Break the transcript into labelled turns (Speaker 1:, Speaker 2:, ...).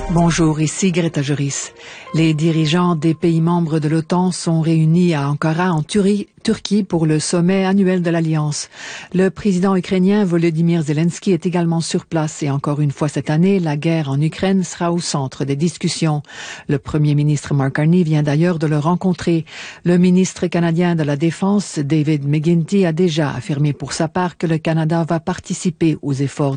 Speaker 1: Bonjour, ici Greta Joris. Les dirigeants des pays membres de l'OTAN sont réunis à Ankara, en Turquie, pour le sommet annuel de l'Alliance. Le président ukrainien Volodymyr Zelensky est également sur place et encore une fois cette année, la guerre en Ukraine sera au centre des discussions. Le premier ministre Mark Carney vient d'ailleurs de le rencontrer. Le ministre canadien de la Défense, David McGuinty, a déjà affirmé pour sa part que le Canada va participer aux efforts